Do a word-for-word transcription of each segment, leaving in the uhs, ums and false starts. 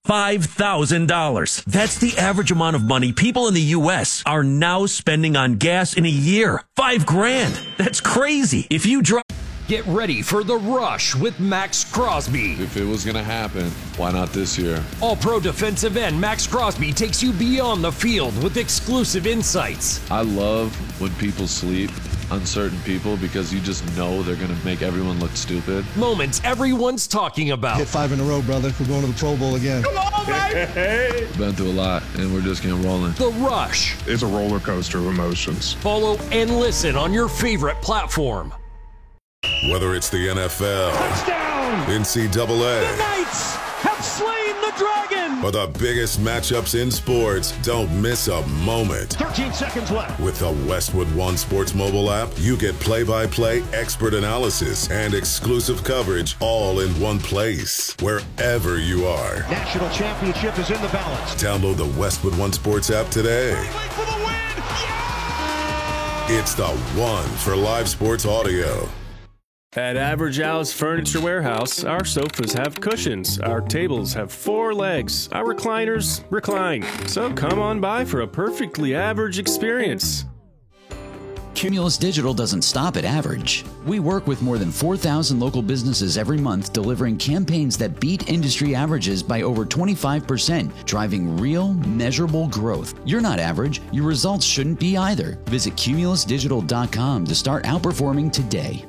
five thousand dollars. That's the average amount of money people in the U S are now spending on gas in a year. Five grand. That's crazy. If you drive... Get ready for The Rush with Max Crosby. If it was going to happen, why not this year? All-pro defensive end Max Crosby takes you beyond the field with exclusive insights. I love when people sleep on certain people because you just know they're going to make everyone look stupid. Moments everyone's talking about. Hit five in a row, brother. We're going to the Pro Bowl again. Come on, baby! Hey. Been through a lot, and we're just getting rolling. The Rush. It's a roller coaster of emotions. Follow and listen on your favorite platform. Whether it's the N F L, touchdown, N C double A, the Knights have slain the dragon, or the biggest matchups in sports, don't miss a moment. thirteen seconds left. With the Westwood One Sports mobile app, you get play-by-play expert analysis and exclusive coverage all in one place, wherever you are. National championship is in the balance. Download the Westwood One Sports app today. For the win. Yeah! It's the one for live sports audio. At Average Al's Furniture Warehouse, our sofas have cushions, our tables have four legs, our recliners recline. So come on by for a perfectly average experience. Cumulus Digital doesn't stop at average. We work with more than four thousand local businesses every month, delivering campaigns that beat industry averages by over twenty-five percent, driving real, measurable growth. You're not average. Your results shouldn't be either. Visit cumulus digital dot com to start outperforming today.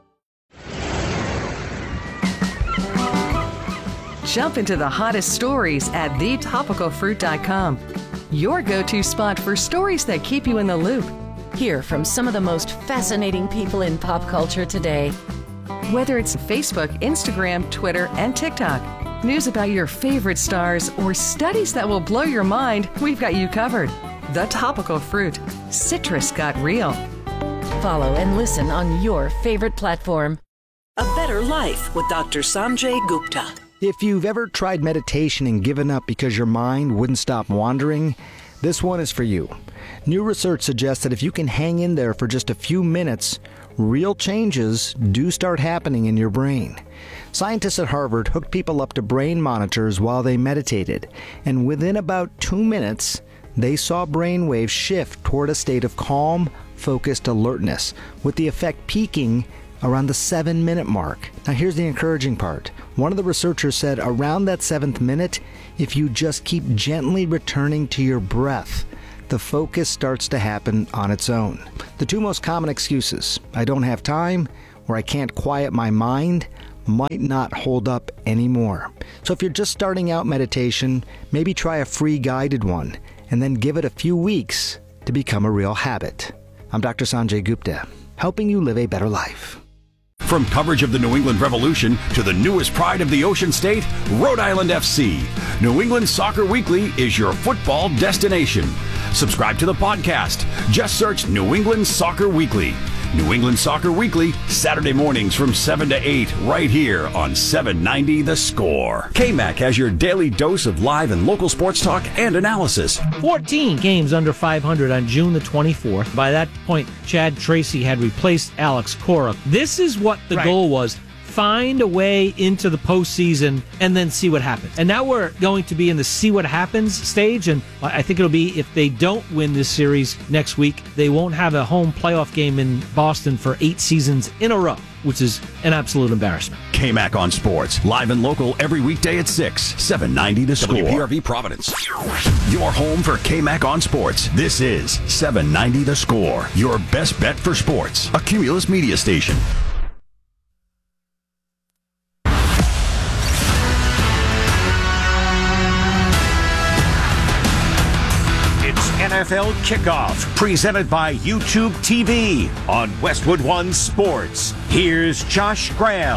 Jump into the hottest stories at the topical fruit dot com. Your go-to spot for stories that keep you in the loop. Hear from some of the most fascinating people in pop culture today. Whether it's Facebook, Instagram, Twitter, and TikTok, news about your favorite stars, or studies that will blow your mind, we've got you covered. The Topical Fruit. Citrus got real. Follow and listen on your favorite platform. A Better Life with Doctor Sanjay Gupta. If you've ever tried meditation and given up because your mind wouldn't stop wandering, this one is for you. New research suggests that if you can hang in there for just a few minutes, real changes do start happening in your brain. Scientists at Harvard hooked people up to brain monitors while they meditated, and within about two minutes, they saw brain waves shift toward a state of calm, focused alertness, with the effect peaking around the seven-minute mark. Now here's the encouraging part. One of the researchers said around that seventh minute, if you just keep gently returning to your breath, the focus starts to happen on its own. The two most common excuses, I don't have time or I can't quiet my mind, might not hold up anymore. So if you're just starting out meditation, maybe try a free guided one and then give it a few weeks to become a real habit. I'm Doctor Sanjay Gupta, helping you live a better life. From coverage of the New England Revolution to the newest pride of the Ocean State, Rhode Island F C, New England Soccer Weekly is your football destination. Subscribe to the podcast. Just search New England Soccer Weekly. New England Soccer Weekly, Saturday mornings from seven to eight, right here on seven ninety The Score. K M A C has your daily dose of live and local sports talk and analysis. fourteen games under five hundred on June the twenty-fourth. By that point, Chad Tracy had replaced Alex Cora. This is what the right. goal was. Find a way into the postseason and then see what happens. And now we're going to be in the see what happens stage, and I think it'll be if they don't win this series next week, they won't have a home playoff game in Boston for eight seasons in a row, which is an absolute embarrassment. K M A C on Sports, live and local every weekday at six, seven ninety The Score. W P R V Providence. Your home for K M A C on Sports. This is seven ninety The Score, your best bet for sports. A Cumulus media station. N F L Kickoff, presented by YouTube T V on Westwood One Sports. Here's Josh Graham.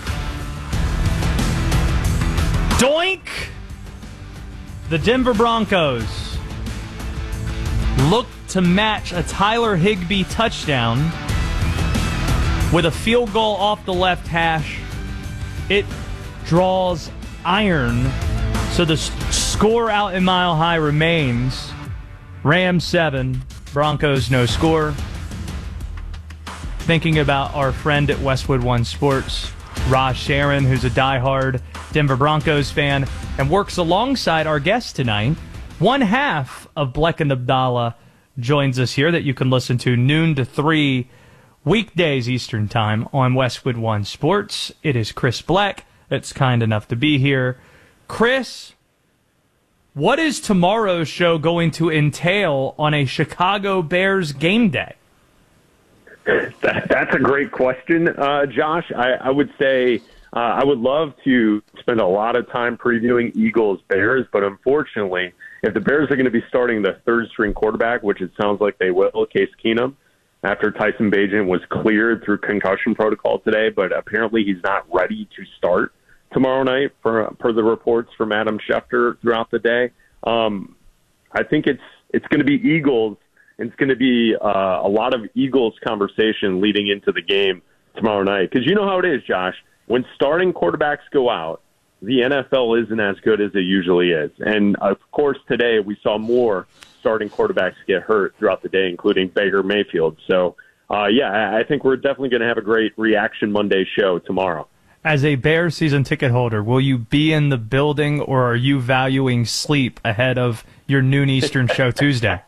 Doink! The Denver Broncos look to match a Tyler Higbee touchdown with a field goal off the left hash. It draws iron, so the score out in Mile High remains Rams seven, Broncos no score. Thinking about our friend at Westwood One Sports, Raj Sharon, who's a diehard Denver Broncos fan, and works alongside our guest tonight. One half of Bleck and Abdallah joins us here that you can listen to noon to three weekdays Eastern Time on Westwood One Sports. It is Chris Bleck that's kind enough to be here. Chris, what is tomorrow's show going to entail on a Chicago Bears game day? That, that's a great question, uh, Josh. I, I would say uh, I would love to spend a lot of time previewing Eagles-Bears, but unfortunately, if the Bears are going to be starting the third-string quarterback, which it sounds like they will, Case Keenum, after Tyson Bagent was cleared through concussion protocol today, but apparently he's not ready to start tomorrow night, per, per the reports from Adam Schefter throughout the day. Um, I think it's it's going to be Eagles, and it's going to be uh, a lot of Eagles conversation leading into the game tomorrow night. Because you know how it is, Josh. When starting quarterbacks go out, the N F L isn't as good as it usually is. And, of course, today we saw more starting quarterbacks get hurt throughout the day, including Baker Mayfield. So, uh, yeah, I think we're definitely going to have a great Reaction Monday show tomorrow. As a Bears season ticket holder, will you be in the building, or are you valuing sleep ahead of your noon Eastern show Tuesday?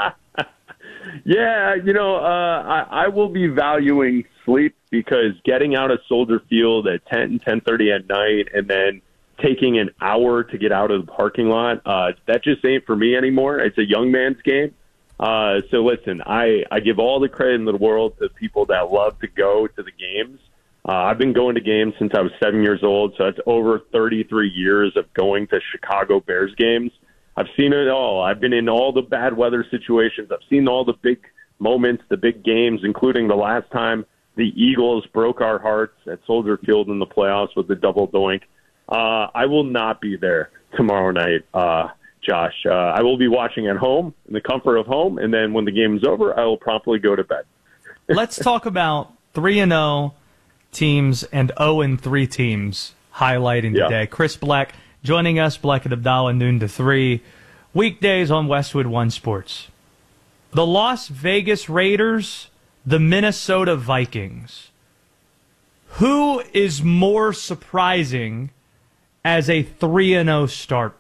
Yeah, you know, uh, I, I will be valuing sleep because getting out of Soldier Field at ten, ten thirty at night and then taking an hour to get out of the parking lot, uh, that just ain't for me anymore. It's a young man's game. Uh, so, listen, I, I give all the credit in the world to people that love to go to the games. Uh, I've been going to games since I was seven years old, so that's over thirty-three years of going to Chicago Bears games. I've seen it all. I've been in all the bad weather situations. I've seen all the big moments, the big games, including the last time the Eagles broke our hearts at Soldier Field in the playoffs with the double doink. Uh, I will not be there tomorrow night, uh, Josh. Uh, I will be watching at home in the comfort of home, and then when the game is over, I will promptly go to bed. Let's talk about three and oh teams and oh and three teams highlighting yeah. today. Chris Bleck joining us, Bleck and Abdallah, noon to three, weekdays on Westwood One Sports. The Las Vegas Raiders, the Minnesota Vikings. Who is more surprising as a three and oh start?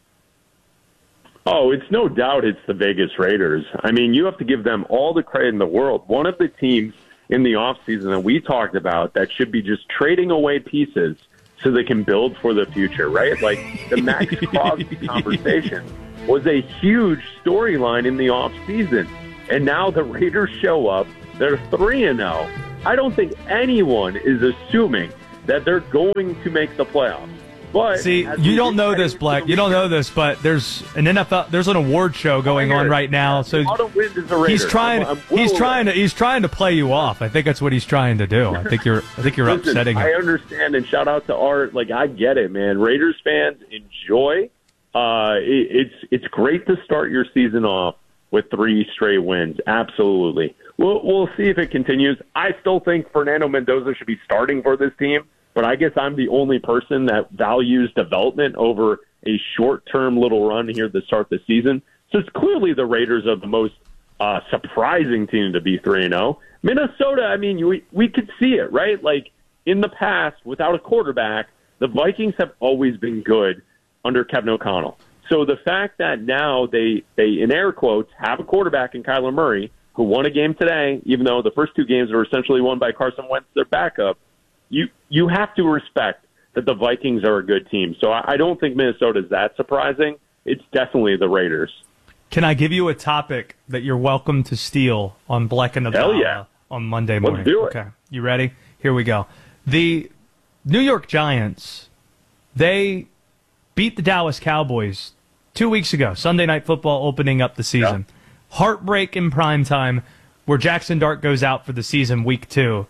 Oh, it's no doubt it's the Vegas Raiders. I mean, you have to give them all the credit in the world. One of the teams in the offseason that we talked about that should be just trading away pieces so they can build for the future, right? Like the Max Crosby conversation was a huge storyline in the offseason. And now the Raiders show up. They're three and oh. I don't think anyone is assuming that they're going to make the playoffs. But see, you don't know this, Bleck. You don't know this, but there's an N F L, there's an award show going on right now. So he's trying, I'm, I'm he's trying to, he's trying to play you off. I think that's what he's trying to do. I think you're, I think you're Listen, upsetting him. I understand, and shout out to Art. Like I get it, man. Raiders fans enjoy. Uh, it, it's it's great to start your season off with three straight wins. Absolutely. We'll we'll see if it continues. I still think Fernando Mendoza should be starting for this team. But I guess I'm the only person that values development over a short-term little run here to start the season. So it's clearly the Raiders are the most uh, surprising team to be three and oh. Minnesota, I mean, we, we could see it, right? Like, in the past, without a quarterback, the Vikings have always been good under Kevin O'Connell. So the fact that now they, they in air quotes, have a quarterback in Kyler Murray, who won a game today, even though the first two games were essentially won by Carson Wentz, their backup, You you have to respect that the Vikings are a good team. So I, I don't think Minnesota is that surprising. It's definitely the Raiders. Can I give you a topic that you're welcome to steal on Bleck and Abdallah yeah. on Monday morning? Let's do it. Okay, you ready? Here we go. The New York Giants, they beat the Dallas Cowboys two weeks ago, Sunday Night Football opening up the season. Yeah. Heartbreak in prime time where Jackson Dart goes out for the season week two.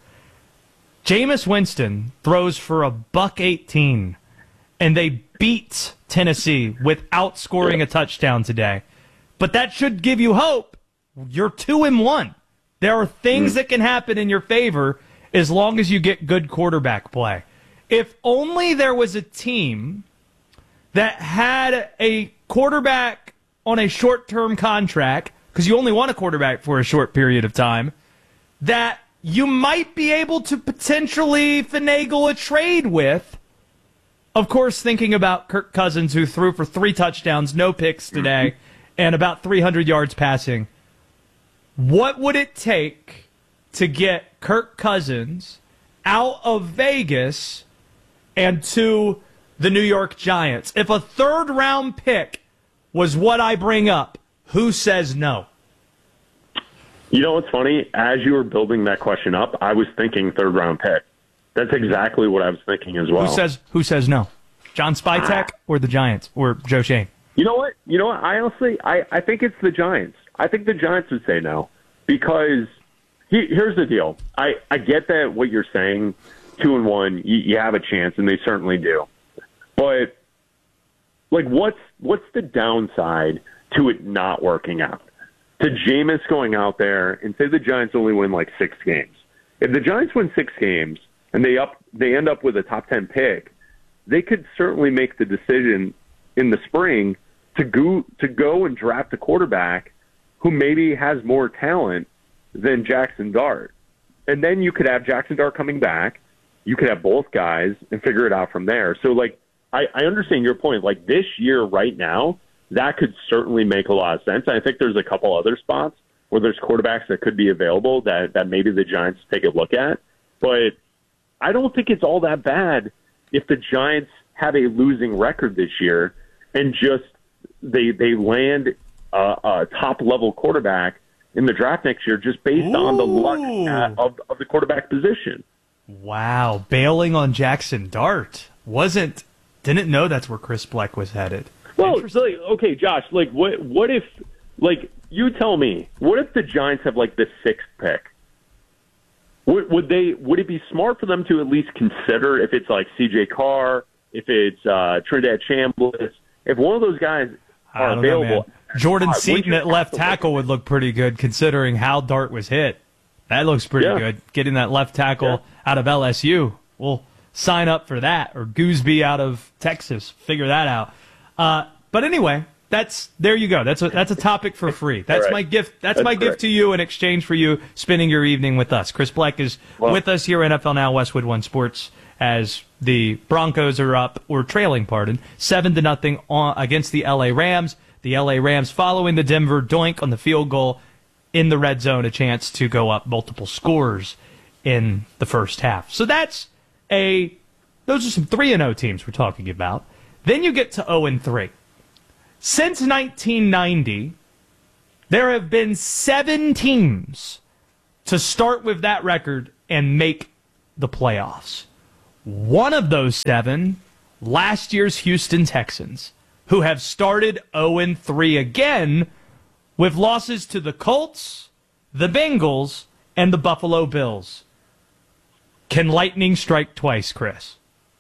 Jameis Winston throws for a buck eighteen, and they beat Tennessee without scoring a touchdown today. But that should give you hope. You're two and one. There are things that can happen in your favor as long as you get good quarterback play. If only there was a team that had a quarterback on a short-term contract, because you only want a quarterback for a short period of time, that you might be able to potentially finagle a trade with of course, thinking about Kirk Cousins, who threw for three touchdowns, no picks today, and about three hundred yards passing, what would it take to get Kirk Cousins out of Vegas and to the New York Giants? If a third-round pick was what I bring up, who says no? You know what's funny? As you were building that question up, I was thinking third-round pick. That's exactly what I was thinking as well. Who says Who says no? John Spytek or the Giants or Joe Schoen? You know what? You know what? I honestly, I, I think it's the Giants. I think the Giants would say no because he, here's the deal. I, I get that what you're saying, two and one, you, you have a chance, and they certainly do. But like, what's what's the downside to it not working out? To Jameis going out there and say the Giants only win like six games. If the Giants win six games and they up they end up with a top ten pick, they could certainly make the decision in the spring to go to go and draft a quarterback who maybe has more talent than Jackson Dart. And then you could have Jackson Dart coming back. You could have both guys and figure it out from there. So, like, I, I understand your point. Like, this year right now, that could certainly make a lot of sense. I think there's a couple other spots where there's quarterbacks that could be available that, that maybe the Giants take a look at. But I don't think it's all that bad if the Giants have a losing record this year and just they they land a, a top-level quarterback in the draft next year just based Ooh. on the luck of, of the quarterback position. Wow, bailing on Jackson Dart. Wasn't, didn't know that's where Chris Bleck was headed. Well, so like, okay, Josh, like, what, what if, like, you tell me, what if the Giants have, like, the sixth pick? Would, would they, would it be smart for them to at least consider if it's, like, C J Carr, if it's uh, Trinidad Chambliss, if one of those guys are available? Know, Jordan Seaton at left tackle would look pretty good considering how Dart was hit. That looks pretty yeah. good. Getting that left tackle yeah. out of L S U. We'll sign up for that. Or Gooseby out of Texas. Figure that out. Uh, but anyway, that's there you go. That's a that's a topic for free. That's right. my gift. That's, that's my correct. gift to you in exchange for you spending your evening with us. Chris Bleck is well, with us here at N F L Now, Westwood One Sports, as the Broncos are up or trailing, pardon, seven to nothing on, against the L A Rams. The L A Rams following the Denver doink on the field goal in the red zone, a chance to go up multiple scores in the first half. So that's a those are some three and oh teams we're talking about. Then you get to oh and three. Since nineteen ninety, there have been seven teams to start with that record and make the playoffs. One of those seven, last year's Houston Texans, who have started oh and three again with losses to the Colts, the Bengals, and the Buffalo Bills. Can lightning strike twice, Chris?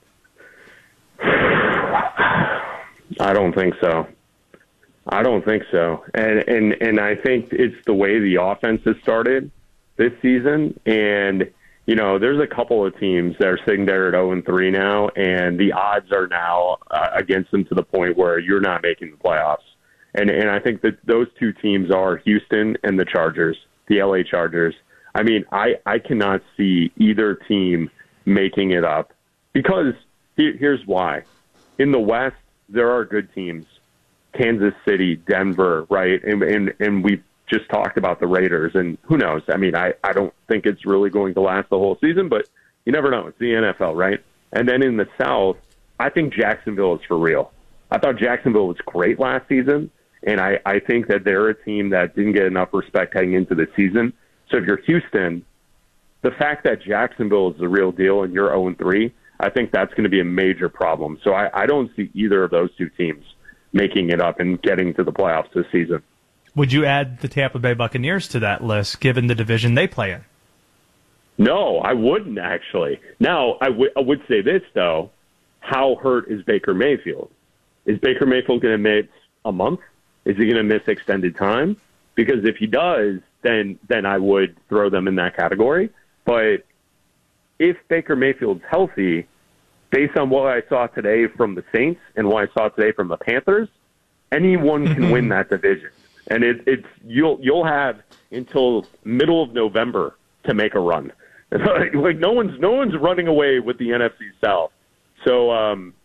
I don't think so. I don't think so. And and and I think it's the way the offense has started this season. And, you know, there's a couple of teams that are sitting there at oh and three now, and the odds are now uh, against them to the point where you're not making the playoffs. And and I think that those two teams are Houston and the Chargers, the L A Chargers. I mean, I, I cannot see either team making it up because he, here's why. In the West, there are good teams. Kansas City, Denver, right? And, and and we've just talked about the Raiders, and who knows? I mean, I, I don't think it's really going to last the whole season, but you never know. It's the N F L, right? And then in the South, I think Jacksonville is for real. I thought Jacksonville was great last season, and I, I think that they're a team that didn't get enough respect heading into the season. So if you're Houston, the fact that Jacksonville is the real deal and you're oh and three, I think that's going to be a major problem. So I, I don't see either of those two teams making it up and getting to the playoffs this season. Would you add the Tampa Bay Buccaneers to that list, given the division they play in? No, I wouldn't, actually. Now, I, w- I would say this, though. How hurt is Baker Mayfield? Is Baker Mayfield going to miss a month? Is he going to miss extended time? Because if he does, then then I would throw them in that category. But if Baker Mayfield's healthy, based on what I saw today from the Saints and what I saw today from the Panthers, anyone can win that division. And it, it's you'll you'll have until middle of November to make a run. Like, like no one's no one's running away with the N F C South. So um,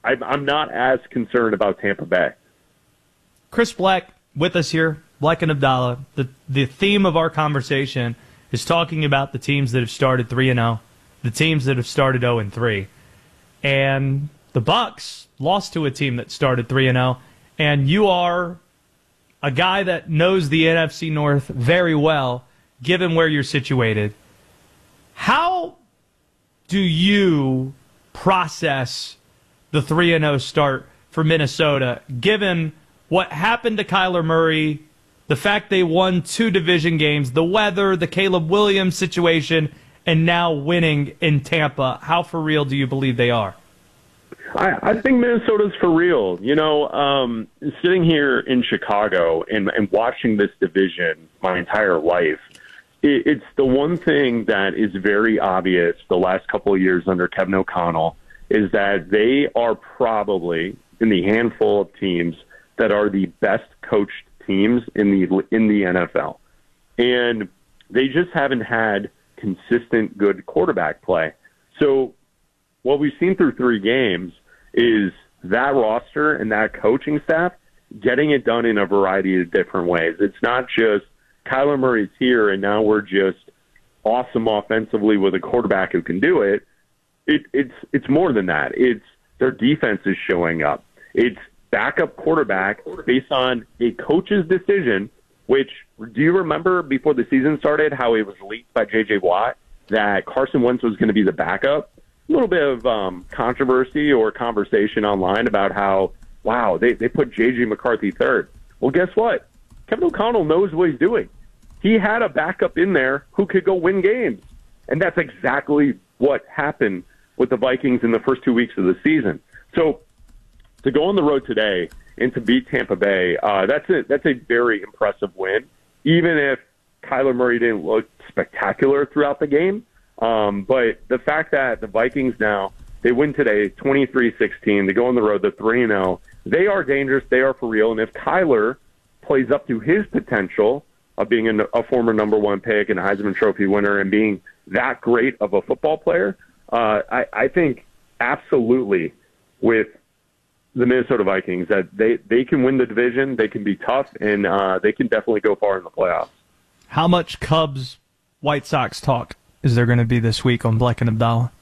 I'm, I'm not as concerned about Tampa Bay. Chris Black with us here, Black and Abdallah. The the theme of our conversation is talking about the teams that have started three and oh, the teams that have started oh and three. And the Bucs lost to a team that started three and oh, and you are a guy that knows the N F C North very well, given where you're situated. How do you process the three and oh start for Minnesota, given what happened to Kyler Murray, the fact they won two division games, the weather, the Caleb Williams situation, and now winning in Tampa? How for real do you believe they are? I, I think Minnesota's for real. You know, um, sitting here in Chicago and, and watching this division my entire life, it, it's the one thing that is very obvious the last couple of years under Kevin O'Connell is that they are probably in the handful of teams that are the best coached teams in the in the N F L. And they just haven't had consistent good quarterback play. So what we've seen through three games is that roster and that coaching staff getting it done in a variety of different ways. It's not just Kyler Murray's here and now we're just awesome offensively with a quarterback who can do it. It it's it's more than that. It's their defense is showing up. It's backup quarterback based on a coach's decision, which, do you remember before the season started how it was leaked by J J. Watt that Carson Wentz was going to be the backup? A little bit of um, controversy or conversation online about how, wow, they, they put J J. McCarthy third. Well, guess what? Kevin O'Connell knows what he's doing. He had a backup in there who could go win games. And that's exactly what happened with the Vikings in the first two weeks of the season. So to go on the road today and to beat Tampa Bay, uh, that's a, that's a very impressive win, even if Kyler Murray didn't look spectacular throughout the game. Um, but the fact that the Vikings now, they win today twenty-three sixteen, they go on the road, they're three and oh, they are dangerous, they are for real, and if Kyler plays up to his potential of being a, a former number one pick and a Heisman Trophy winner and being that great of a football player, uh, I, I think absolutely with the Minnesota Vikings that they, they can win the division, they can be tough, and uh, they can definitely go far in the playoffs. How much Cubs White Sox talk is there going to be this week on Black and Abdallah?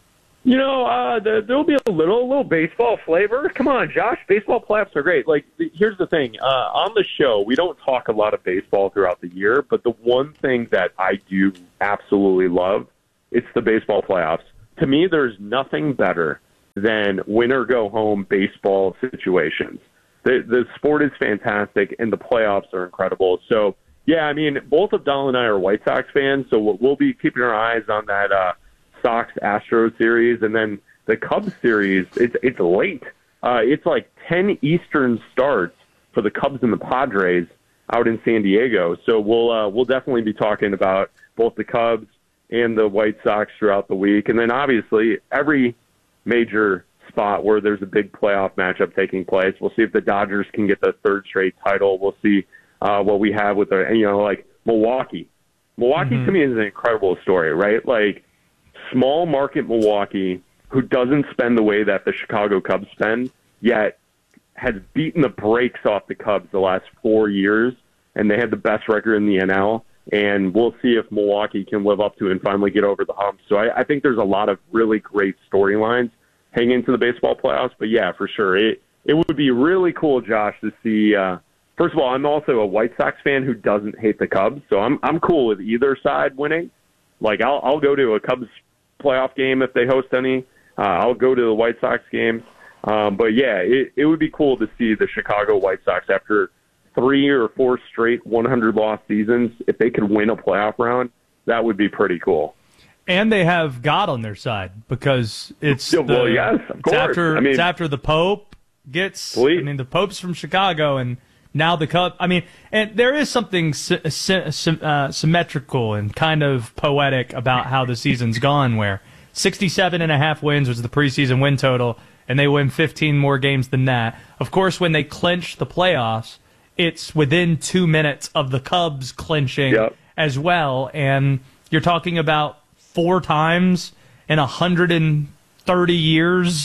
You know, uh, the, there'll be a little, little baseball flavor. Come on, Josh. Baseball playoffs are great. Like, the, here's the thing. Uh, on the show, we don't talk a lot of baseball throughout the year, but the one thing that I do absolutely love, it's the baseball playoffs. To me, there's nothing better than win-or-go-home baseball situations. The, the sport is fantastic, and the playoffs are incredible. So, yeah, I mean, both Abdallah and I are White Sox fans, so we'll, we'll be keeping our eyes on that uh, Sox-Astros series. And then the Cubs series, it's, it's late. Uh, it's like ten Eastern starts for the Cubs and the Padres out in San Diego. So we'll uh, we'll definitely be talking about both the Cubs and the White Sox throughout the week. And then, obviously, every major spot where there's a big playoff matchup taking place. We'll see if the Dodgers can get the third straight title. We'll see uh, what we have with the, you know, like Milwaukee. Milwaukee mm-hmm. to me is an incredible story, right? Like small market Milwaukee who doesn't spend the way that the Chicago Cubs spend, yet has beaten the brakes off the Cubs the last four years, and they had the best record in the N L. And we'll see if Milwaukee can live up to it and finally get over the hump. So I, I think there's a lot of really great storylines hanging into the baseball playoffs. But, yeah, for sure. It it would be really cool, Josh, to see uh, – first of all, I'm also a White Sox fan who doesn't hate the Cubs. So I'm I'm cool with either side winning. Like, I'll, I'll go to a Cubs playoff game if they host any. Uh, I'll go to the White Sox game. Um, but, yeah, it, it would be cool to see the Chicago White Sox after – three or four straight one hundred loss seasons, if they could win a playoff round, that would be pretty cool. And they have God on their side because it's yeah, the, well, yes, of course. It's after, I mean, it's after the Pope gets. Sweet. I mean, the Pope's from Chicago, and now the Cubs. I mean, and there is something sy- sy- sy- uh, symmetrical and kind of poetic about how the season's gone, where sixty-seven and a half wins was the preseason win total, and they win fifteen more games than that. Of course, when they clinch the playoffs, it's within two minutes of the Cubs clinching yep. as well. And you're talking about four times in one hundred thirty years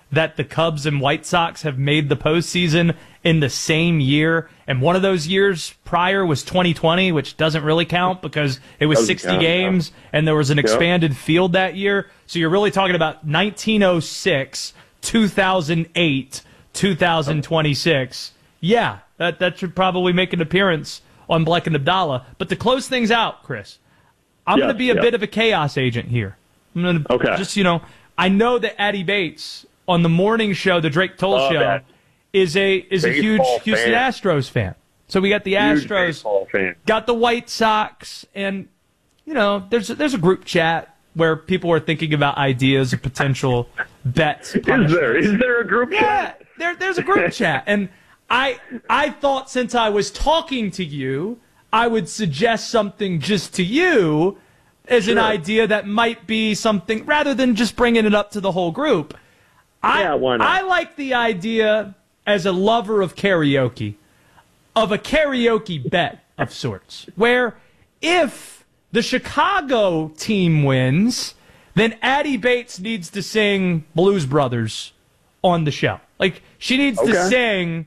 that the Cubs and White Sox have made the postseason in the same year. And one of those years prior was twenty twenty, which doesn't really count because it was Doesn't sixty count, games, no. and there was an Yep. expanded field that year. So you're really talking about nineteen oh six, two thousand eight, two thousand twenty-six. Yeah, that, that should probably make an appearance on Bleck and Abdallah. But to close things out, Chris, I'm Yes, going to be a yep. bit of a chaos agent here. I'm going to Okay. just, you know, I know that Addie Bates on the morning show, the Drake Toll Love show, that. is a is a huge Baseball Houston fan. Astros fan. So we got the Huge Astros, baseball fan. got the White Sox, and you know, there's a, there's a group chat where people are thinking about ideas of potential bets. Is there? Is there a group Yeah, chat? there there's a group chat, and I I thought since I was talking to you, I would suggest something just to you as an Sure. idea that might be something rather than just bringing it up to the whole group. I, Yeah, why not? I like the idea as a lover of karaoke of a karaoke bet of sorts, where if the Chicago team wins, then Addie Bates needs to sing Blues Brothers on the show. Like, she needs to Okay. sing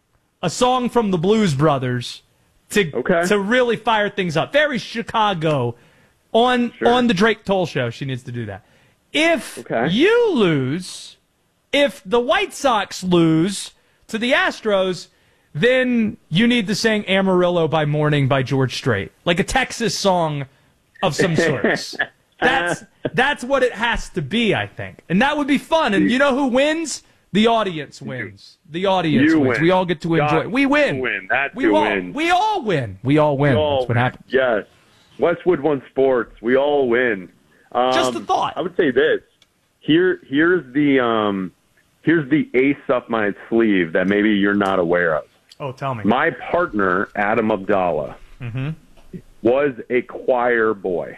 a song from the Blues Brothers to Okay. to really fire things up. Very Chicago. On Sure. on the Drake Toll show, she needs to do that. If Okay. you lose, if the White Sox lose to the Astros, then you need to sing Amarillo by Morning by George Strait, like a Texas song of some sorts. That's that's what it has to be, I think, and that would be fun. And you know who wins? The audience wins. The audience You wins. win. We all get to enjoy. God, it. We win. you win. That's we who all wins. we all win. We all win. We all That's what win. happens. Yes. Westwood One Sports. We all win. Um, Just a thought. I would say this. Here, here's the um, here's the ace up my sleeve that maybe you're not aware of. Oh, tell me. My partner, Adam Abdallah, Mm-hmm. was a choir boy.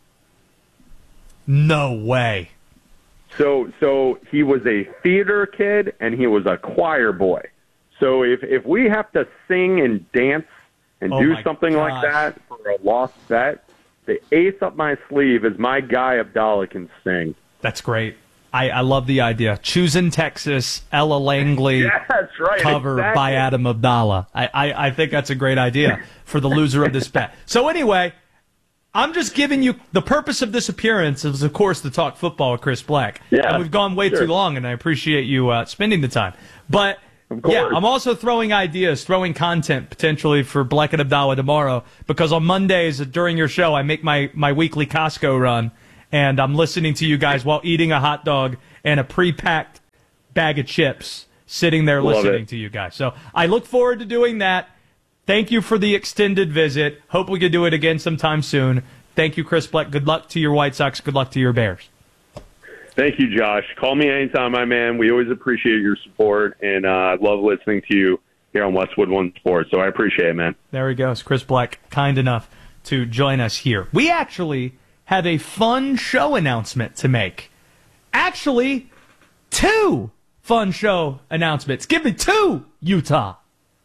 No way. So, so he was a theater kid and he was a choir boy. So if if we have to sing and dance and Oh do my something like gosh. that for a lost bet, the ace up my sleeve is my guy Abdallah can sing. That's great. I, I love the idea. Choosing Texas, Ella Langley Yeah, that's right. cover exactly. by Adam Abdallah. I, I, I think that's a great idea for the loser of this bet. So anyway, I'm just giving you the purpose of this appearance is, of course, to talk football with Chris Black. Yeah, and we've gone way sure. too long, and I appreciate you uh, spending the time. But yeah, I'm also throwing ideas, throwing content potentially for Black and Abdallah tomorrow, because on Mondays during your show, I make my, my weekly Costco run, and I'm listening to you guys while eating a hot dog and a pre-packed bag of chips, sitting there Love listening it. to you guys. So I look forward to doing that. Thank you for the extended visit. Hope we can do it again sometime soon. Thank you, Chris Black. Good luck to your White Sox. Good luck to your Bears. Thank you, Josh. Call me anytime, my man. We always appreciate your support, and uh, I love listening to you here on Westwood One Sports. So I appreciate it, man. There he goes. Chris Black, kind enough to join us here. We actually have a fun show announcement to make. Actually, two fun show announcements. Give me two, Utah.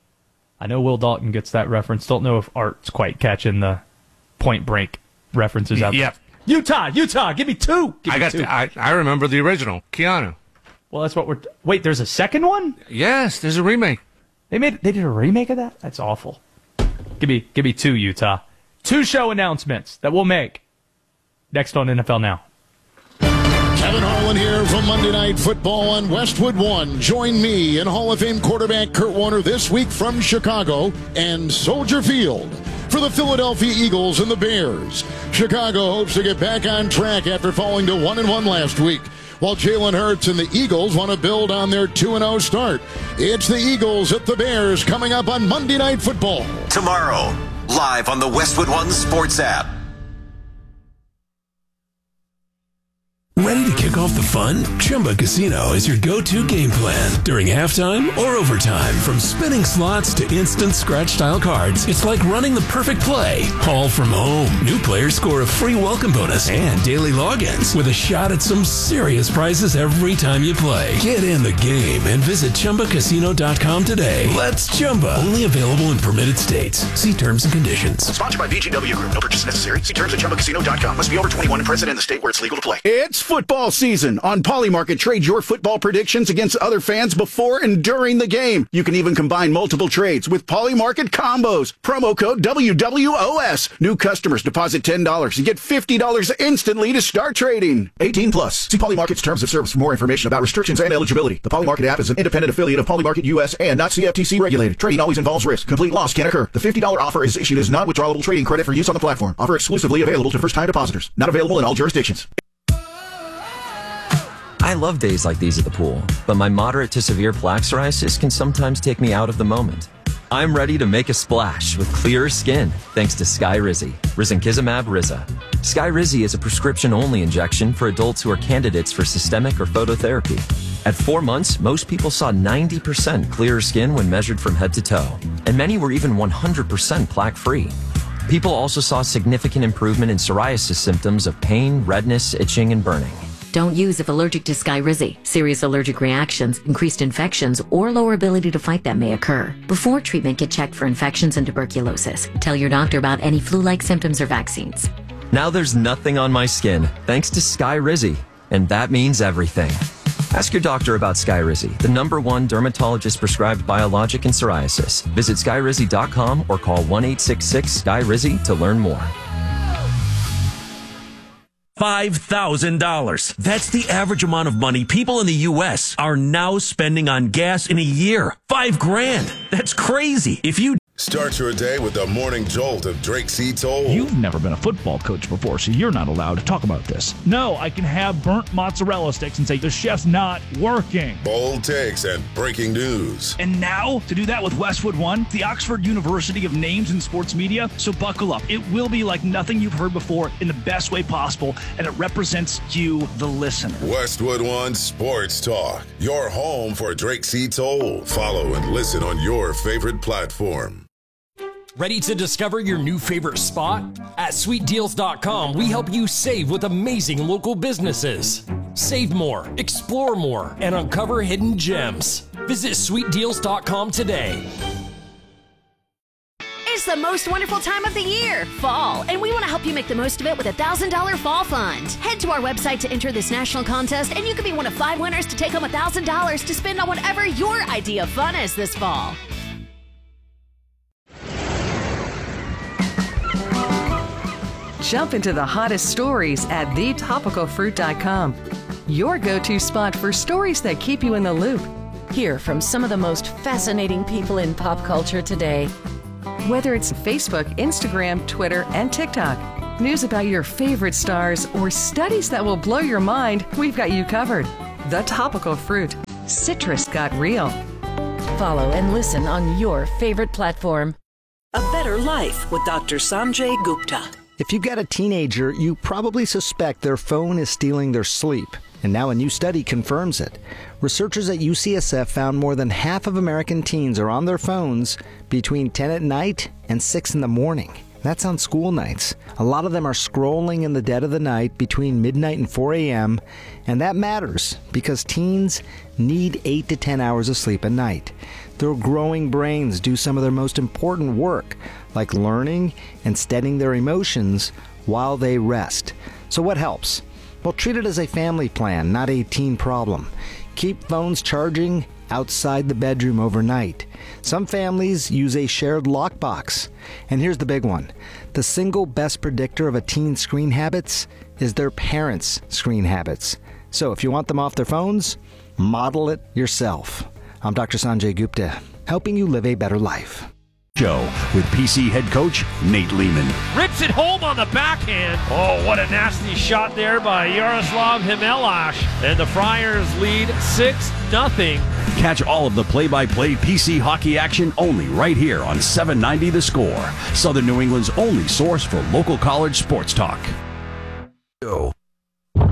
I know Will Dalton gets that reference. Don't know if Art's quite catching the Point Break references out there. Yep. Utah, Utah, give me two. Give I me got. two. The, I I remember the original Keanu. Well, that's what we're. Wait, there's a second one? Yes, there's a remake. They made. They did a remake of that. That's awful. Give me, give me two, Utah. Two show announcements that we'll make next on N F L Now. Kevin Harlan here from Monday Night Football on Westwood One. Join me and Hall of Fame quarterback Kurt Warner this week from Chicago and Soldier Field for the Philadelphia Eagles and the Bears. Chicago hopes to get back on track after falling to one and one last week, while Jalen Hurts and the Eagles want to build on their two and oh start. It's the Eagles at the Bears coming up on Monday Night Football. Tomorrow, live on the Westwood One Sports app. Ready to kick off the fun? Chumba Casino is your go-to game plan. During halftime or overtime, from spinning slots to instant scratch-style cards, it's like running the perfect play, all from home. New players score a free welcome bonus and daily logins with a shot at some serious prizes every time you play. Get in the game and visit Chumba Casino dot com today. Let's Chumba. Only available in permitted states. See terms and conditions. Sponsored by V G W Group. No purchase necessary. See terms at Chumba Casino dot com. Must be over twenty-one and present in the state where it's legal to play. It's football season. On Polymarket, trade your football predictions against other fans before and during the game. You can even combine multiple trades with Polymarket combos. Promo code W W O S. New customers deposit ten dollars and get fifty dollars instantly to start trading. eighteen plus. See Polymarket's terms of service for more information about restrictions and eligibility. The Polymarket app is an independent affiliate of Polymarket U S and not C F T C regulated. Trading always involves risk. Complete loss can occur. The fifty dollars offer is issued as non-withdrawable trading credit for use on the platform. Offer exclusively available to first-time depositors. Not available in all jurisdictions. I love days like these at the pool, but my moderate to severe plaque psoriasis can sometimes take me out of the moment. I'm ready to make a splash with clearer skin thanks to Skyrizi, risankizumab Riza. Skyrizi is a prescription-only injection for adults who are candidates for systemic or phototherapy. At four months, most people saw ninety percent clearer skin when measured from head to toe, and many were even one hundred percent plaque-free. People also saw significant improvement in psoriasis symptoms of pain, redness, itching, and burning. Don't use if allergic to Skyrizi. Serious allergic reactions, increased infections, or lower ability to fight them may occur. Before treatment, get checked for infections and tuberculosis. Tell your doctor about any flu-like symptoms or vaccines. Now there's nothing on my skin thanks to Skyrizi, and that means everything. Ask your doctor about Skyrizi, the number one dermatologist-prescribed biologic in psoriasis. Visit skyrizi dot com or call one eight six six Sky Rizi to learn more. five thousand dollars. That's the average amount of money people in the U S are now spending on gas in a year. Five grand. That's crazy. If you Start your day with the morning jolt of Drake C. Toll. You've never been a football coach before, so you're not allowed to talk about this. No, I can have burnt mozzarella sticks and say the chef's not working. Bold takes and breaking news. And now, to do that with Westwood One, the Oxford University of Names in Sports Media, so buckle up. It will be like nothing you've heard before in the best way possible, and it represents you, the listener. Westwood One Sports Talk, your home for Drake C. Toll. Follow and listen on your favorite platform. Ready to discover your new favorite spot? At sweet deals dot com, we help you save with amazing local businesses. Save more, explore more, and uncover hidden gems. Visit sweet deals dot com today. It's the most wonderful time of the year, fall, and we want to help you make the most of it with a one thousand dollars fall fund. Head to our website to enter this national contest, and you could be one of five winners to take home one thousand dollars to spend on whatever your idea of fun is this fall. Jump into the hottest stories at the topical fruit dot com. Your go-to spot for stories that keep you in the loop. Hear from some of the most fascinating people in pop culture today. Whether it's Facebook, Instagram, Twitter, and TikTok, news about your favorite stars, or studies that will blow your mind, we've got you covered. The Topical Fruit. Citrus got real. Follow and listen on your favorite platform. A Better Life with Doctor Sanjay Gupta. If you've got a teenager, you probably suspect their phone is stealing their sleep. And now a new study confirms it. Researchers at U C S F found more than half of American teens are on their phones between ten at night and six in the morning. That's on school nights. A lot of them are scrolling in the dead of the night between midnight and four a.m. And that matters because teens need eight to ten hours of sleep a night. Their growing brains do some of their most important work, like learning and steadying their emotions while they rest. So what helps? Well, treat it as a family plan, not a teen problem. Keep phones charging outside the bedroom overnight. Some families use a shared lockbox. And here's the big one. The single best predictor of a teen's screen habits is their parents' screen habits. So if you want them off their phones, model it yourself. I'm Doctor Sanjay Gupta, helping you live a better life. Show with P C head coach Nate Lehman. Rips it home on the backhand. Oh, what a nasty shot there by Yaroslav Himelash. And the Friars lead six nothing. Catch all of the play-by-play P C hockey action only right here on seven ninety The Score, Southern New England's only source for local college sports talk.